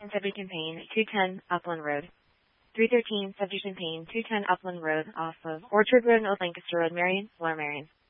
and Subdivision Payne, 210 Upland Road. 313 Subdivision Payne, 210 Upland Road, off of Orchard Road and Old Lancaster Road, Marion, Lower Marion.